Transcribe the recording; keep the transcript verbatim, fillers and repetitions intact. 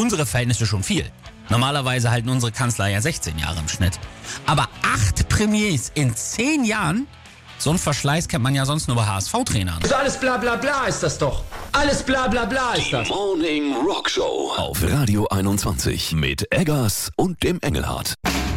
unsere Verhältnisse schon viel. Normalerweise halten unsere Kanzler ja sechzehn Jahre im Schnitt. Aber acht Premiers in zehn Jahren? So einen Verschleiß kennt man ja sonst nur bei H S V-Trainern. Also alles bla bla bla ist das doch. Alles bla bla bla ist das. Die Morning Rock Show auf Radio einundzwanzig mit Eggers und dem Engelhardt.